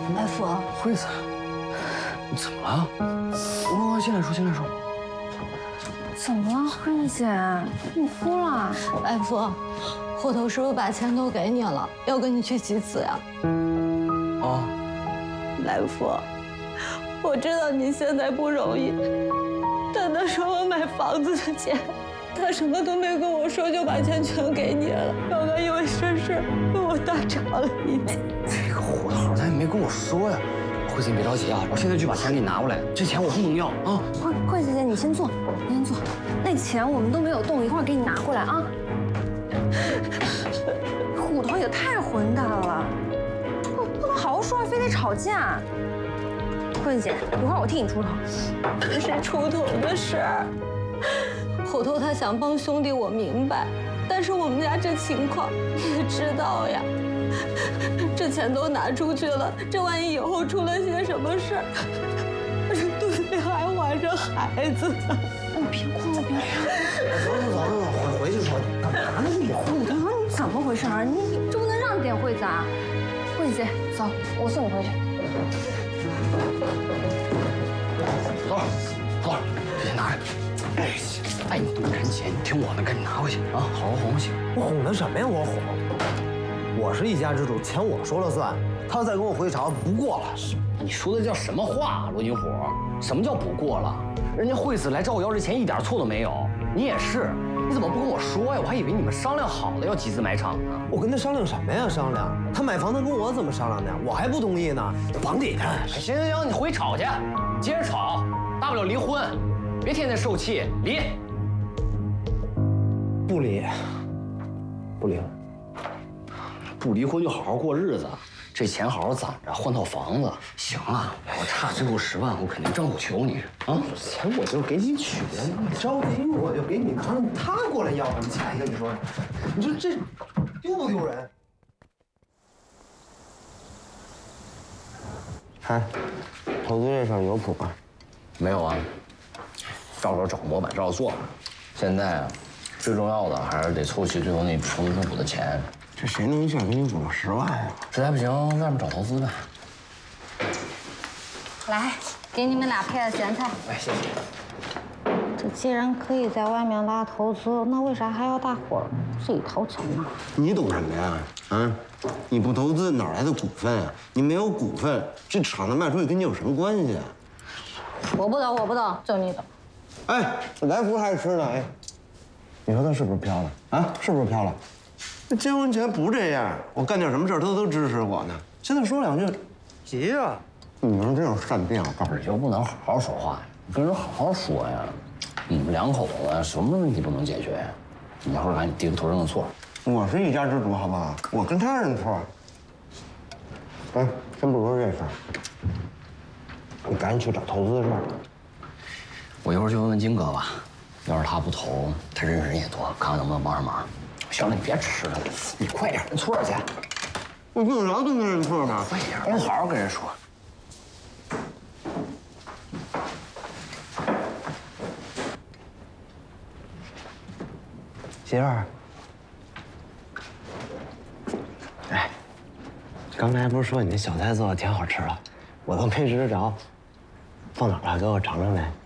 来福， 惠子，你怎么了？我进来说，进来说。 怎么了，慧姐？你哭了？来福，虎头是不是把钱都给你了？要跟你去集资呀？ 啊， 来福，我知道你现在不容易，但那时候买房子的钱，他什么都没跟我说，就把钱全给你了。刚刚因为这事被我大吵了一架。 这个虎头他也没跟我说呀。惠子，你别着急啊，我现在就把钱给你拿过来。这钱我不能要啊。 慧姐姐，你先坐，你先坐。那钱我们都没有动，一会儿给你拿过来啊。虎头也太混蛋了，不能好好说话，非得吵架。慧姐，一会儿我替你出头。不是出头的事儿，虎头他想帮兄弟，我明白，但是我们家这情况你也知道呀。这钱都拿出去了，这万一以后出了些什么事儿，肚子里还怀着孩子呢。你别哭了，别哭了。 走，回去说。干嘛呢你？ 虎头，你怎么回事啊？你这不能让点惠子啊！惠姐，走，我送你回去。 走，这钱拿着。哎，你多人钱，你听我的，赶紧拿回去啊！好好哄醒。 我哄他什么呀？我哄。我是一家之主，钱我说了算。他再跟我回朝，不过了。 你说的叫什么话，罗金虎？什么叫不过了？人家惠子来找我要这钱，一点错都没有。你也是，你怎么不跟我说呀？我还以为你们商量好了要集资买厂呢。 我跟他商量什么呀？商量？他买房，他跟我怎么商量的？我还不同意呢。房地产。 行，你回去吵去，接着吵，大不了离婚，别天天受气，离。 不离。不离。 不离婚就好好过日子，这钱好好攒着，换套房子。行啊，我差最后10万，我肯定挣不求你啊！ 钱我就给你取，你着急我就给你拿。他过来要什么钱呀？你说，你说这丢不丢人？哎，投资这事儿有谱吗？ 没有啊，照着找模板，照着做。现在啊，最重要的还是得凑齐最后那笔投资政府的钱。 这谁能一下给你补10万呀？ 实在不行，外面找投资呗。 来，给你们俩配的咸菜。 哎，谢谢。 这既然可以在外面拉投资，那为啥还要大伙儿自己掏钱呢？ 你懂什么呀？啊，你不投资哪来的股份啊？你没有股份，这厂子卖出去跟你有什么关系啊？ 我不懂，就你懂。 哎，来福还吃呢，哎，你说他是不是飘了啊？是不是飘了？那结婚前不这样，我干点什么事儿他都支持我呢。现在说2句，急呀！你们这种善变，我告诉你， 你就不能好好说话呀？跟人好好说呀！你们2口子什么问题不能解决呀？你要是赶紧低个头认个错。 我是一家之主，好不好？我跟他认错。哎，先不说这事儿，你赶紧去找投资的事儿。 我一会儿去问问金哥吧，要是他不投，他认识人也多，看看能不能帮上忙。行了，你别吃了，你快点认错去。 我用啥都能认错吗？ 快点，我好好跟人说。 媳妇儿，哎，刚才不是说你那小菜做的挺好吃的，我都没吃着，放哪儿了？给我尝尝呗。